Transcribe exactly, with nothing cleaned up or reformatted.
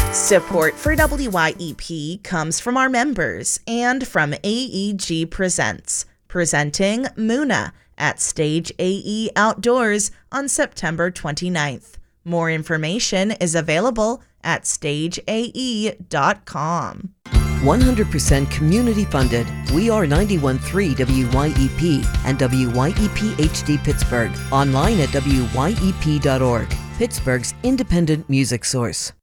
Support for W Y E P comes from our members and from A E G Presents, presenting Muna at Stage A E Outdoors on September twenty-ninth. More information is available at stage a e dot com. one hundred percent community funded. We are ninety-one point three W Y E P and W Y E P H D Pittsburgh. Online at W Y E P dot org. Pittsburgh's independent music source.